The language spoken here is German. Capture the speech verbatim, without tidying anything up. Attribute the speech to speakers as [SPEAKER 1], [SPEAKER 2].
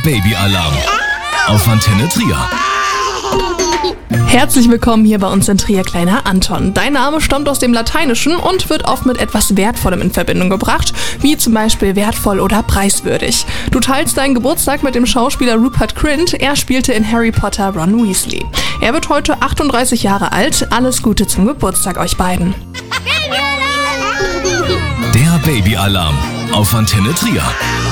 [SPEAKER 1] Babyalarm auf Antenne Trier.
[SPEAKER 2] Herzlich willkommen hier bei uns in Trier, kleiner Anton. Dein Name stammt aus dem Lateinischen und wird oft mit etwas Wertvollem in Verbindung gebracht, wie zum Beispiel wertvoll oder preiswürdig. Du teilst deinen Geburtstag mit dem Schauspieler Rupert Grint. Er spielte in Harry Potter Ron Weasley. Er wird heute achtunddreißig Jahre alt. Alles Gute zum Geburtstag euch beiden.
[SPEAKER 1] Der Babyalarm auf Antenne Trier.